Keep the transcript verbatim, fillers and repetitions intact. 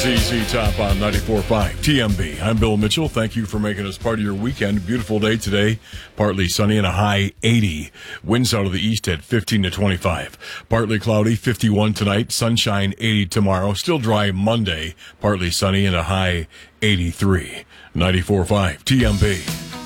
Z Z Top on ninety-four point five T M B. I'm Bill Mitchell. Thank you for making us part of your weekend. Beautiful day today. Partly sunny and a high eighty. Winds out of the east at fifteen to twenty-five. Partly cloudy, fifty-one tonight. Sunshine, eighty tomorrow. Still dry Monday. Partly sunny and a high eighty-three. ninety-four point five T M B.